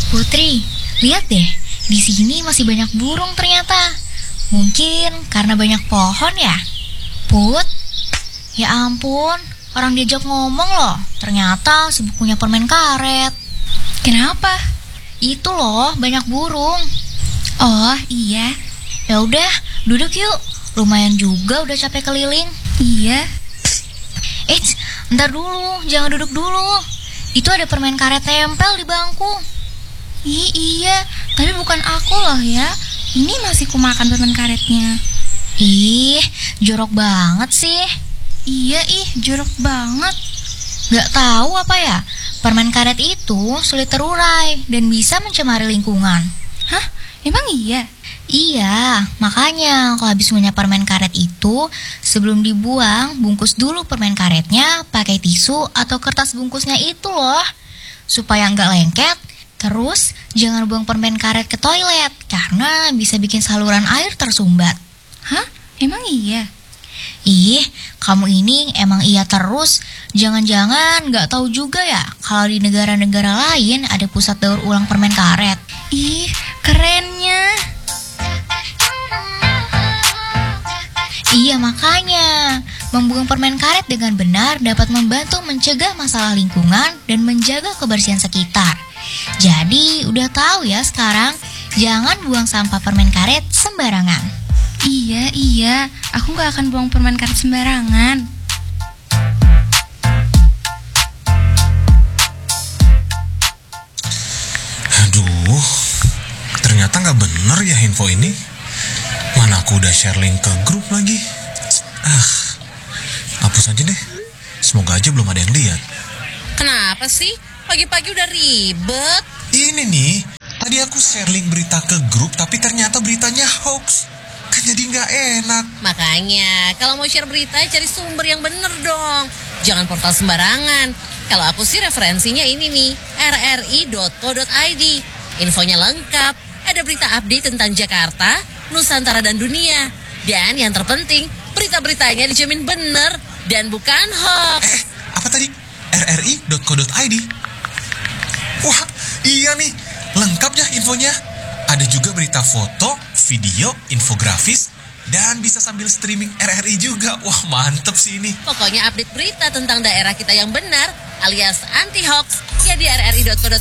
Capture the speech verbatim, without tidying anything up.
Putri, lihat deh, di sini masih banyak burung ternyata. Mungkin karena banyak pohon ya? Put, ya ampun, orang diajak ngomong loh, ternyata sibuk punya permen karet. Kenapa? Itu loh, banyak burung. Oh iya, Ya udah, duduk yuk. Lumayan juga udah capek keliling. iya. Eh, ntar dulu, jangan duduk dulu. Itu ada permen karet tempel di bangku. Ih, iya, tapi bukan aku loh ya. Ini masih kumakan permen karetnya. Ih, jorok banget sih. Iya ih, jorok banget. Gak tahu apa ya, permen karet itu sulit terurai dan bisa mencemari lingkungan. Hah? Emang iya? Iya, makanya kalau habis punya permen karet itu, sebelum dibuang, bungkus dulu permen karetnya pakai tisu atau kertas bungkusnya itu loh. Supaya nggak lengket. Terus, jangan buang permen karet ke toilet, karena bisa bikin saluran air tersumbat. Hah? Emang iya? Ih, kamu ini emang iya terus. Jangan-jangan nggak tahu juga ya kalau di negara-negara lain ada pusat daur ulang permen karet. Ih, kerennya. Iya, makanya membuang permen karet dengan benar dapat membantu mencegah masalah lingkungan dan menjaga kebersihan sekitar. Jadi udah tahu ya sekarang, jangan buang sampah permen karet sembarangan. Iya, iya. Aku gak akan buang permen karet sembarangan. Aduh, ternyata nggak bener ya info ini. Mana aku udah share link ke grup lagi. Ah, hapus aja deh. Semoga aja belum ada yang lihat. Kenapa sih? Pagi-pagi udah ribet. Ini nih, tadi aku share link berita ke grup, tapi ternyata beritanya hoax. Kan jadi nggak enak. Makanya, kalau mau share berita, cari sumber yang bener dong. Jangan portal sembarangan. Kalau aku sih referensinya ini nih, r r i dot co dot i d. Infonya lengkap. Ada berita update tentang Jakarta, Nusantara, dan dunia. Dan yang terpenting, berita-beritanya dijamin bener dan bukan hoax. Eh, apa tadi? r r i dot co dot i d. Wah, iya nih, lengkap ya infonya. Ada juga berita foto, video, infografis, dan bisa sambil streaming R R I juga. Wah, mantep sih ini. Pokoknya update berita tentang daerah kita yang benar alias anti hoax ya di r r i dot co dot i d.